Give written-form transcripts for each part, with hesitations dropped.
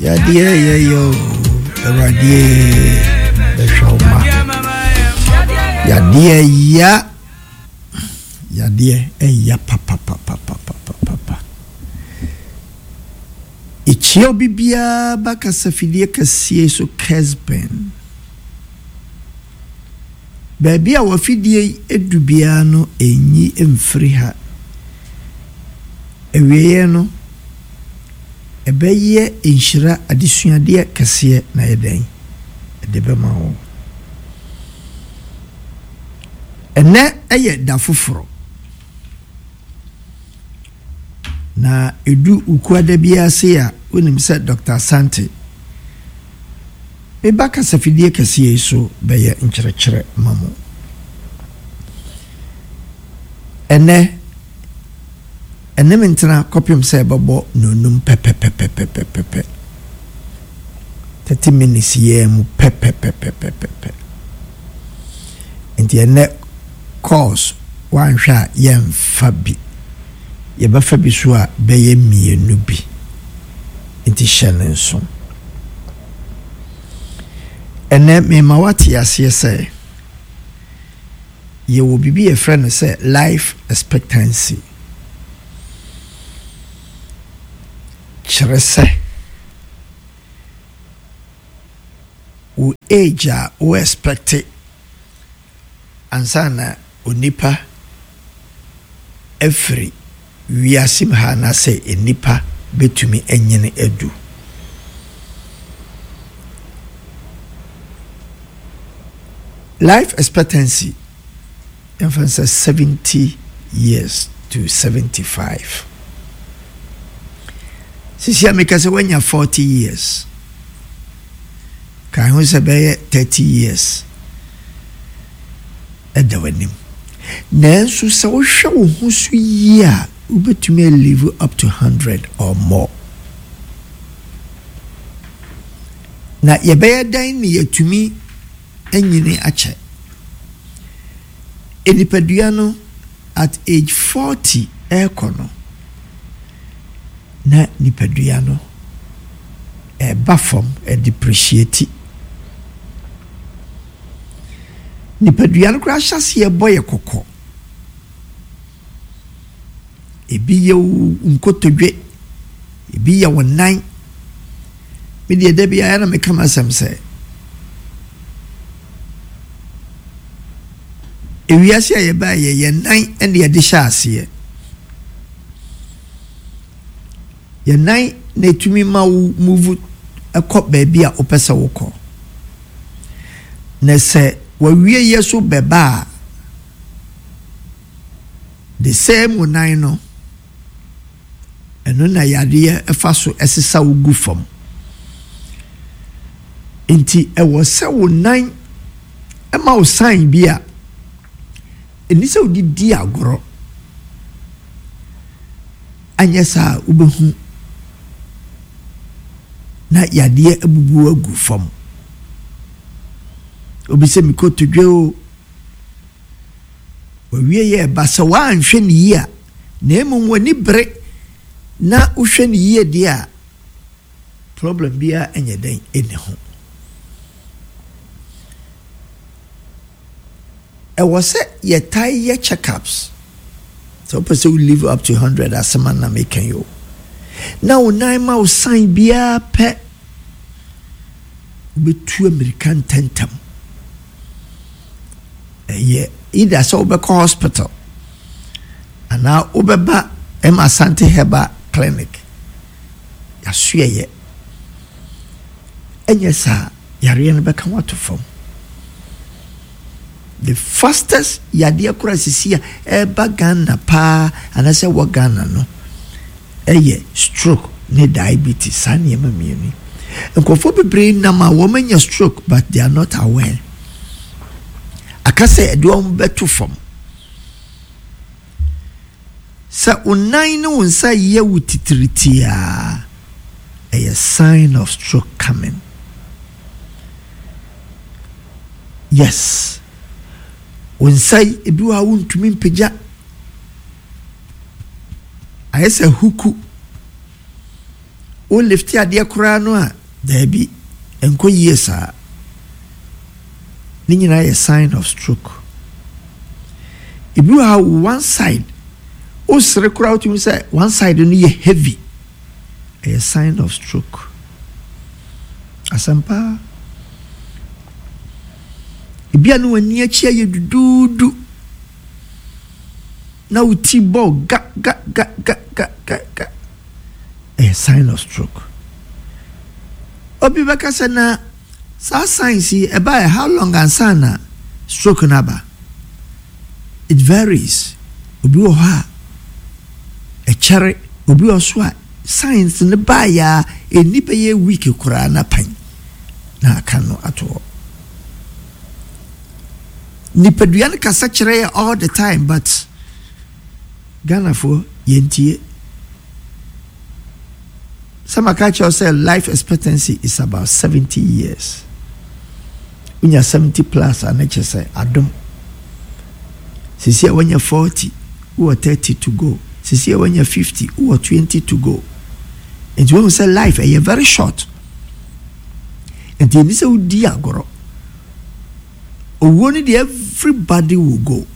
Yadia yo, Radia, the Shoma. Yadia, ya papa. Ichio bibia baka safidie kasie so Kesben. Baby a wafidie edubia no enyi emfiri ha. Ewiye no ebeye enhyira adesuade kase na yeden edebema ho ene eye da foforo na edu ukwada bia se ya onim se Dr. Sante baka safidie kase so beye nkyerɛkyerɛ mamo ene mentena kopim se babo nonum pepe 30 minutes ye mu pepe enti ene course wan hwa yem fabi ye ba fabi so a beye mienu bi enti hyelenso ene me mawati ase se ye wo bibi e friend say life expectancy Chrese u age o expect ansana onipa every wiasim ha na say enipa betumi enyene edu life expectancy emphasis 70 years to 75. Sisi ameka se wanya 40 years. Ka hu se be 30 years. Edawanim. Nanso se wo hwe wo hu so yi a ubetumi live up to 100 or more. Na ye be dan ni yetumi enyini ache. Enipadua no at age 40 ekono. Na nipadua no bafom depreciate nipadua no kra hyase ye boye kokko ebi ye nkotodwe ebi ye wonan me de da bia na me kama samse ewiase ye ba ye nan ende ye de hyase ye nai na etumi ma move akọ baabi a opese wokọ na se wawie yeso beba the same nine no eno na yade efa so esesa wogu fam enti ewo se wo nan ema wo sign bia eni se odi di agoro anyesa ubehu na yade abubu agu fam obi se mikotodwe o wawie ye basa wa anhwe ne yi a na emom wani bre na uhwe ne yi de a problem bia enye den ene ho was ye tie ye checkups so person will live up to 100 as man na make you now naima o sign bia pe betu American tentam either so be hospital and now obeba Asante Heba clinic yasue ye enyesa yare no beka wato fam the fastest yade akura sisia eba Ghana pa anase wo Ghana no stroke ne diabetes sanye mamieni nkofo bebre na ma wo manya stroke but they are not aware akase edom beto fam sa unan no unsa ye wutitiritia a sign of stroke coming. Yes, unsai ebiwa wuntumi mpegya ayese huku o lift ade kura no a da bi enko yie saa ni nyina ye sign of stroke. If you have one side o sere kura o tumi say one side no ye heavy, a sign of stroke. Asampa ibia no ani achi aye dududu na uti bo ga a sign of stroke. Obi baka sana sa signs e ba how long ansana stroke na ba? It varies. Obi o ha e chere obi o so a signs ne ba ya enipa ye week kura na pan na kanu ato. Nipadua ne kasa chere all the time, but Ghana for yentie. Some culture say life expectancy is about 70 years. When you're 70 plus, and nature say Adam. Sisi when you're 40, who are 30 to go. Sisi when you're 50, who are 20 to go. And when we say life, you're very short. And then this is dia goro. Everybody will go.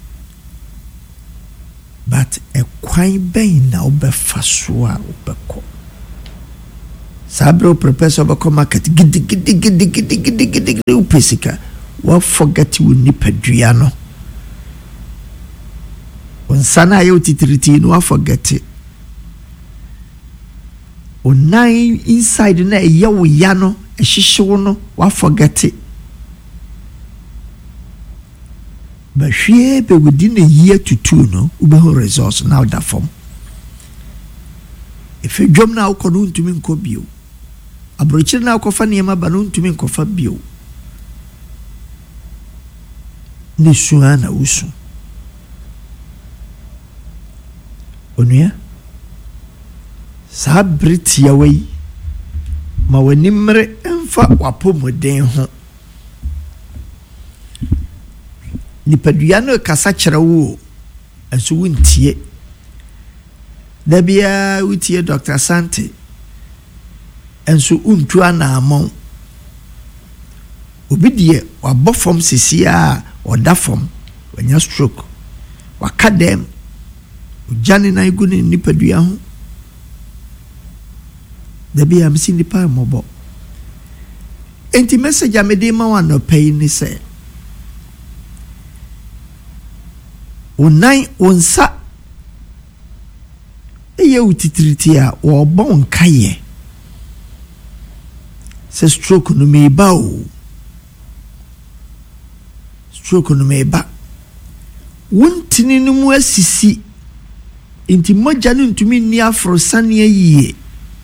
But a quite bain now be fasua ubeko. Sabro professor bako market gidi upesika. What forget you nipadriano. Unsana yo titiriti no forget it. Nine inside na yawo yano e shisho no wa forget it. But she be within a year to two no ube ho results now that form. If you jump now kono ntumi nko bio. Abrochire na akofa niema ba no ntumi nkofa bio. Ni suana usu. Onua sa briti away ma wanimre emfa wapomoden ho. Nipadua no kasa kyerɛ wo enso wontie da bia wotie Dr. Sante enso untu anamon obi die wabɔ fam sisi a oda fam wanya stroke wakadem ujane na igu ne nipadua ho da bia msi nipa mobo enti message amede ma wano pay ni say Unai unsa eye utitriti a wo bon kaye se stroke no me ba o stroke no me ba wontini no mu asisi inti mogya no ntumi ni afro sane yie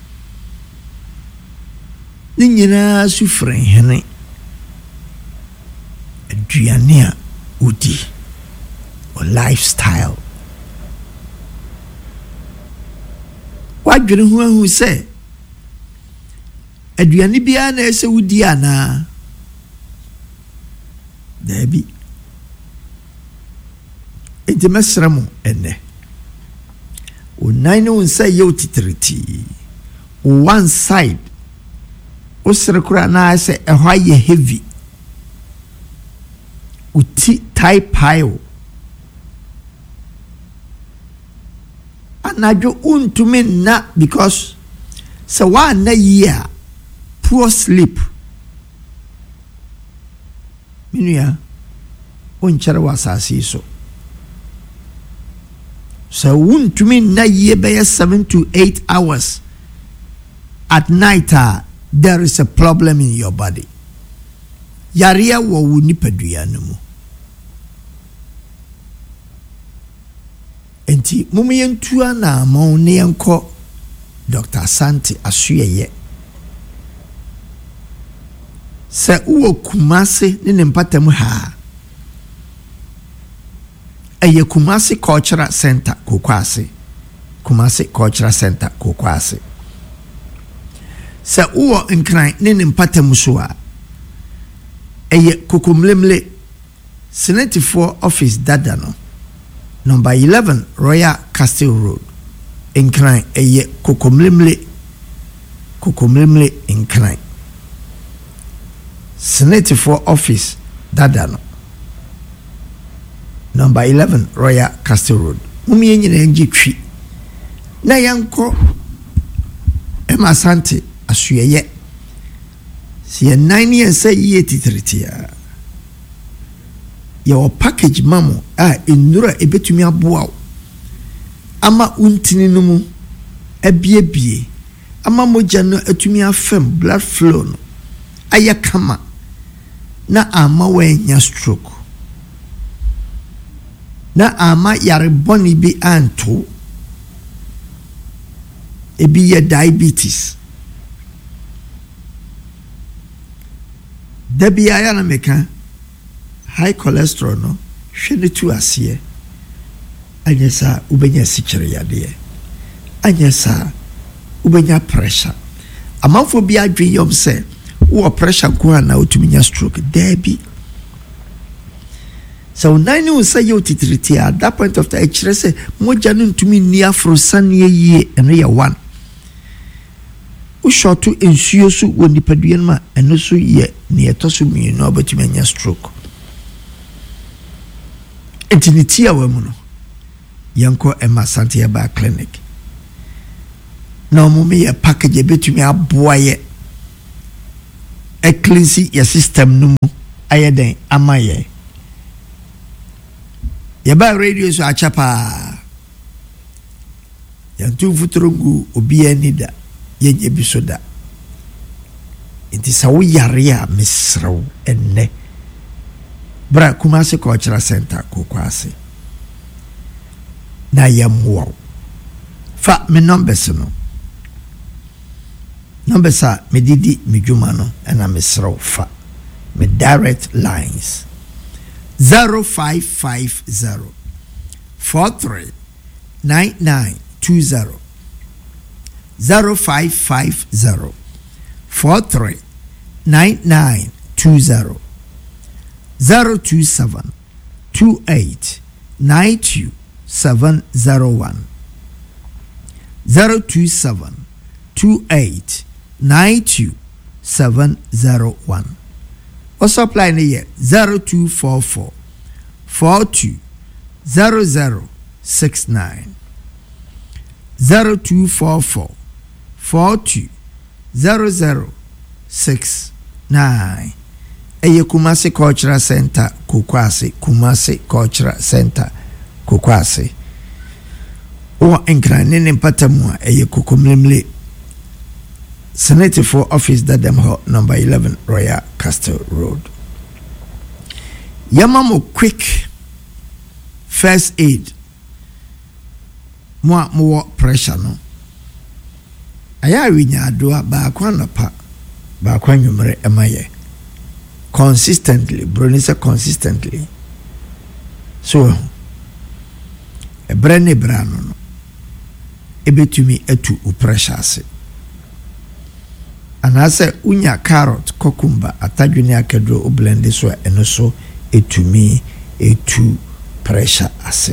ni nyina sufren hene aduane a udi lifestyle. What do you who say? Aduane bia na ese wudi ana. Dabi. Enti mesramo ene. O nine un say yo titriti. One side. O srekura na ese ehwa ye heavy. Uti tie pile. Anajo untumi na because so one na year poor sleep minia unchere wasasi so untumi na year by 7 to 8 hours at night there is a problem in your body yaria wo nipadua no mu enti mumiyentua na ma ne enko Dr. Sante asuye se uwo Kumasi ne mpatam ha eye Kumasi Cultural Center Kokwase Kumasi Cultural Center Kokwase se uwo Nkran ne mpatam so a eye Kokomlemle Senate for Office dada no number 11 Royal Castle Road Nkran eye Kokomlemle kokomlemle nkran Senate for office dada no number 11 Royal Castle Road mumie nyina ngi twi na yanko emasante asuyeye si 9 years ye titiritia your package mamo enura ebetumi aboa ama untini no mu ebiebie ama moja no atumi afem blood flow no ayakama na ama wenya stroke na ama yare boni bi anto ebi ye diabetes debi aya na meka high cholesterol no hwene tu ase anyesa ubenya sikire yade anyesa ubenya pressure amanfo bi adwen yom se wo pressure ko na otuminya stroke debi so nine we say you titriti at that point of the kire say moja no ntumi ni afro sane yie eno ye one ushoto ensuo su woni paduan ma eno so ye ne etoso mi no obatumi anya stroke etini awamu no yanko emasante ba clinic no mummy a package betumi aboaye e cleanse your system no ayeden amaye ye ba radio so achapa yantu futurungu obi anida yenye bisoda inti sawo yare a misraw enne bra Kumasi Cultural Center kokwase na yamwo fa me numbers no numbers a medidi medjuma no na misraw fa me direct lines 0550 43 9920 0550 43 9920 027 28 92 701 027 28 92 701 also apply here 0244 42 0069 0244 42 0069 Kumasi Cultural Center Kokwase Kumasi Cultural Center Kokwase o enkran ne mpatamu kokomlemle Senate for office dadam ho number 11 Royal Castle Road yamamo quick first aid mo pressure no aya winya adoa ba kwa napa ba kwa nwumre emaye consistently bronisa consistently so e brane brano no ebetumi atu pressure ase anase unya carrot kokumba atadwene akedro o blend so eno so etumi etu pressure ase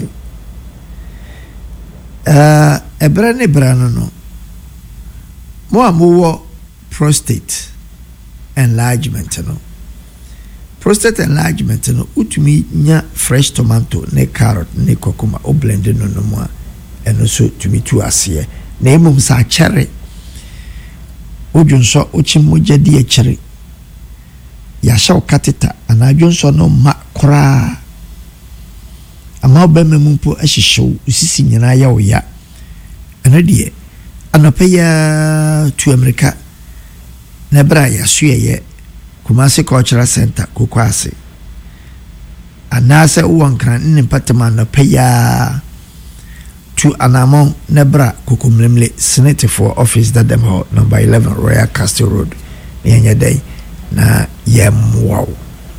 e brane brano no mo amuwo prostate enlargement no prostate enlargement no utumi nya fresh tomato ne carrot ne kokuma o blend no no mo eno so tumi tu ase na emum sa chere ojunso ochimoja di echere ya sha okateta anadwonso no ma kora ama obememumpo ahihyew usisi nyina ya oya ena de anapaya tu America na bra ya suye Kumasi Cultural Center Kokwase anase uwankran ne patama na paya to anamon nebra kokomlemle Senate for office dadam ho number 11 Royal Castle Road yenye day na yemwo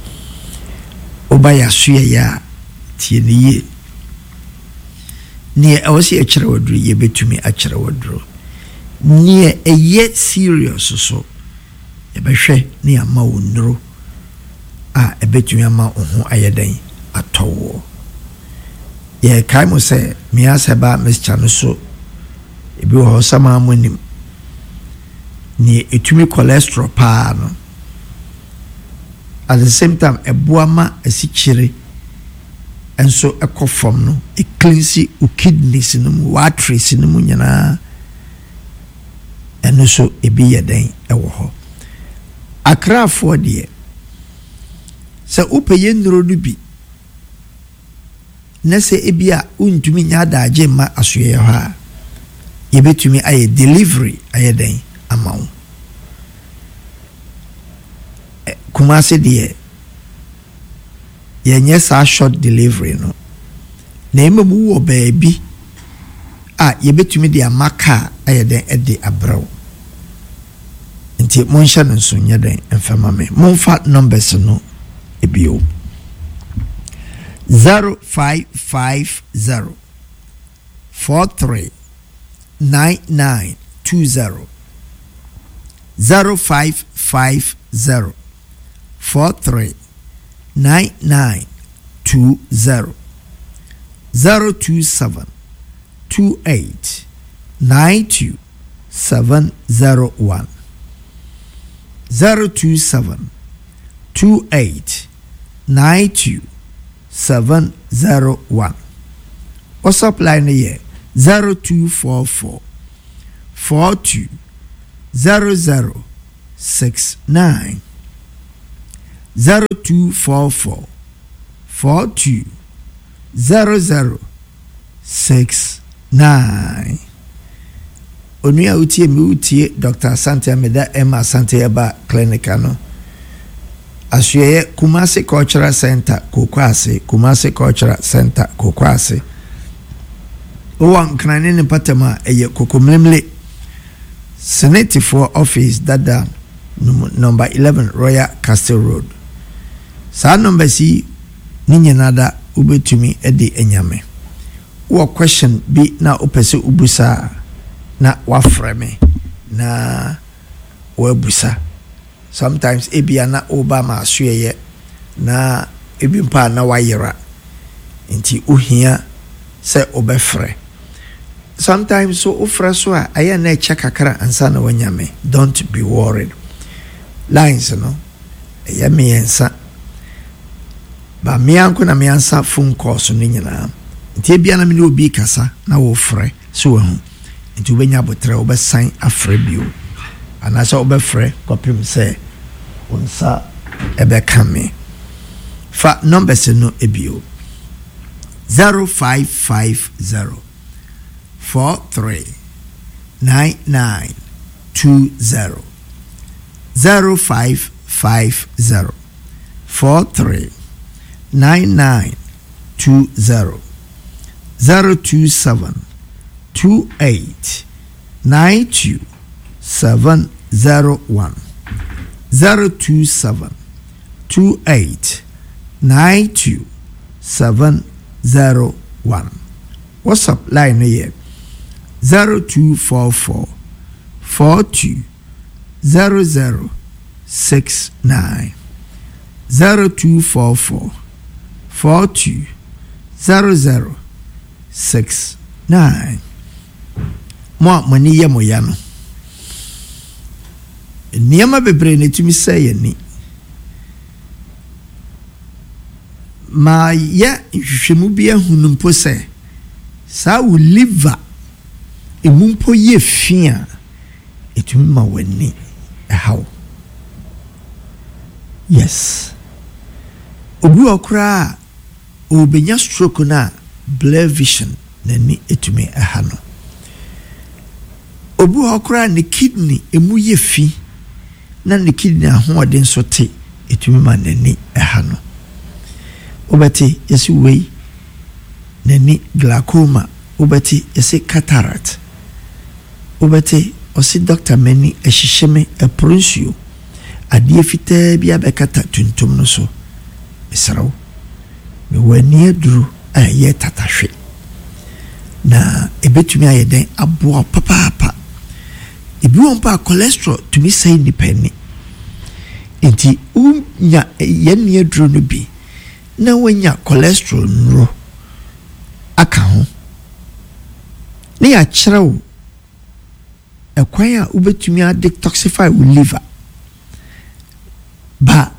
obaya suye ya tieniye ni awasi akire wadru ye betumi akire wadru ni eye serious so ebehwe ni ama wonro a ebetumi ama ho ayedan atowo ye kaimo se miasa ba Mr. no so ebi ho sama amonim ni etumi cholesterol pa no at the same time eboama asikyire enso ekofom no e cleanse u kidneys no mu arteries no mu nyana eno so ebi yeden ewo ho akrafo de se upeye nduro no bi nese ebi a untumi nya daage ma asoye ha yebetumi aye delivery aye den amawo Kumasi de yenye sa short delivery no na ememu wo baabi a yebetumi de amaka aye den ede abraw nti monhya no so nya den emfama me monfa numbers no ebio 0550 43 9920 0550 43 9920 027 28 92 701 027 28 92 701 WhatsApp line here 0244 42 0069 0244 42 0069 Onuya utie mi utie Dr. Asante Ameda Emma Asante Eba Clinic no Asye Kumasi Cultural Center Kokwase Kumasi Cultural Center Kokwase Owan kanane ne patama eye kokomlemle Senate for office dada number 11 Royal Castle Road sa number si ni nyenada ubetumi edi enyame wo question bi na opese ubusa na wafreme na wabusa sometimes ebia na obama asuye na ebi mpa na wayera nti ohia se obefre sometimes so ofra so aya na echa kakra ansa na wanyame don't be worried lines no ya miensa ba mianko na miansa phone calls no nyina nti ebia na me obi kasa na wo frɛ so wo hu nti obenya botre obesan afrɛ bio anasa obefrɛ kopim sɛ unsa ebe kame fa numbers no ebio 0550 43 9920 0550 43 9920 027 28 92 701 027 28 92 701 WhatsApp line here 0244 42 0069 0244 42 0069 mo mani ye mo ya no niyama bebre ne tumi sey ni ma ya hwehwemu bia hunumpo sey sa wo liver emumpo ye fia etumi ma wani how yes obu okra obenya stroke na blur vision nani etumi no obu okra ne kidney emu ye fi na ne kidney ahoɔden so te etumi ma nani no obati yesi wei nani glaucoma obati yesi cataract obati osi doctor mani ehiheme epronsio adie fitaa bia bekata tuntum no so esrawo me wani aduru aye tatahwe na ebetumi ayeden aboa papa ebi won pa cholesterol tumi say ni penny enti unya yeni aduru no bi na wanya cholesterol nro aka ho ne ya kyerɛw kwan a wobetumi a detoxify wo liver ba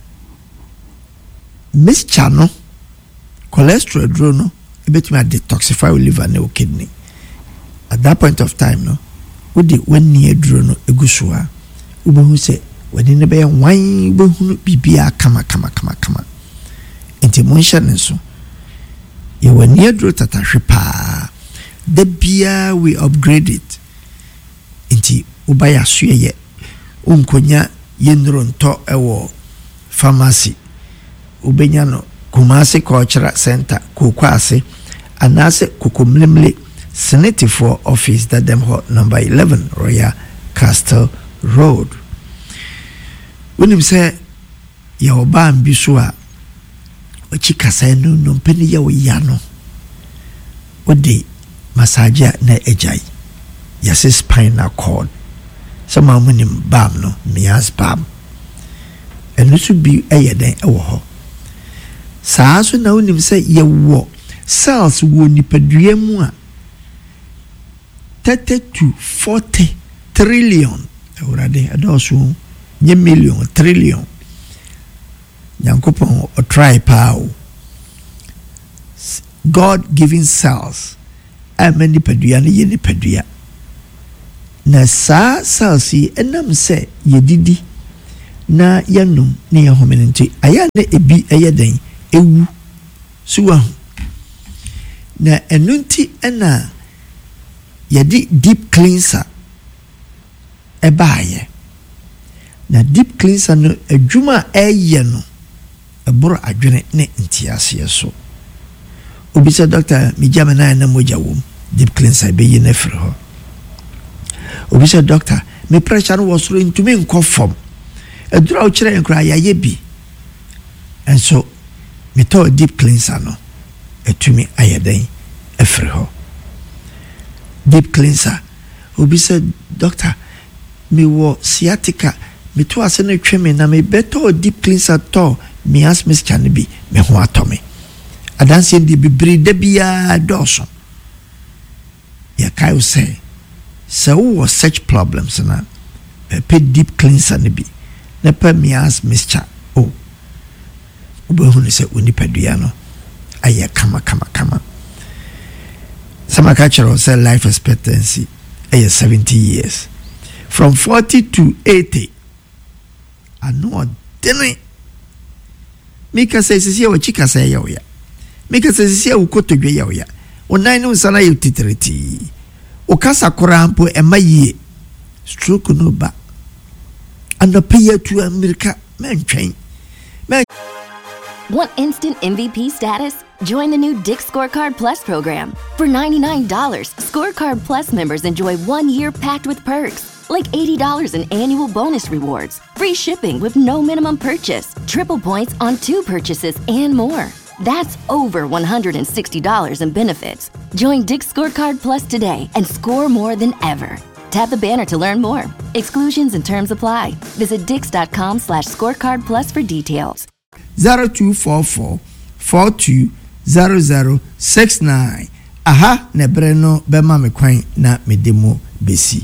mixture no cholesterol duro no ebetumi a detoxify wo liver na wo kidney at that point of time no wodi wani aduro no egusoa wobehu se wani ne be wan behu bibia kama enti monhye ne so ye wani aduro tatahwe pa the bia we upgrade it enti ubaya suye unkonya yenronto ewo pharmacy ubenya no Kumasi Cultural Center Kokwase anase Kokomlemle Senate for office that them hot number 11 Royal Castle Road. When him say ya oba mbiso a ochikasa no mpeni ya oyano ode massage na ejai yase spinal cord sama munim bam no mias bam eno so bi eyeden ewo ho saa so na unim say ye wo cells wo nipadua mu a 30 to 40 trillion urade adoso nye million trillion yankopon o try power God giving cells amani padua ne ye nipadua na saa cells yi enam se yedidi na yanum ne yahomenti aya na ebi eyeden ewu suwa na enunti ena yedi deep cleanser ebaye na deep cleanser no adwuma eye no eboro adwene ne ntiase so obi se doctor mi jamana na moja wom deep cleanser be yene frɛ ho obi se doctor me pressure no was into me nko form edura o kire nkra yaye bi and so me to deep cleanser no etumi ayeden efrɛ ho deep cleanser obi se doctor me wo sciatica me to ase no tweme na me beto deep cleanser to me as miss bi me ho atome adanse ndi bibiri da bia doso ya kai say so was such problems na pe deep cleanser ne bi na pe me as mixture obehu ne se oni padua no aye kama some cultural say life expectancy 70 years from 40 to 80 ano dene mika say sisi wa chika say ya mika say sisi wa kotodwe ya onan no sana ye titreti o kasa korampo emaye stroke no ba and pay to America mentwen. Want instant MVP status? Join the new Dick's Scorecard Plus program. For $99, Scorecard Plus members enjoy 1 year packed with perks, like $80 in annual bonus rewards, free shipping with no minimum purchase, triple points on 2 purchases, and more. That's over $160 in benefits. Join Dick's Scorecard Plus today and score more than ever. Tap the banner to learn more. Exclusions and terms apply. Visit dix.com/scorecard plus for details. 0244 420069 aha ne breno be ma me kwan na me demo besi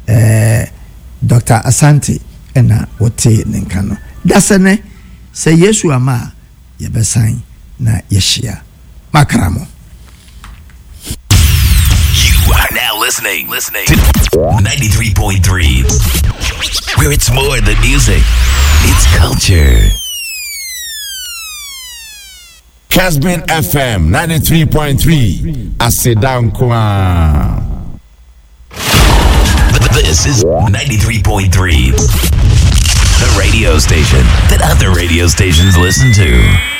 Dr. Asante ena wote nenkano dasene se Yesu ama ye besan na yeshia makramo. You are now listening to 93.3, where it's more than music, it's culture. Casbin FM 93.3 Asedankwa. This is 93.3, the radio station that other radio stations listen to.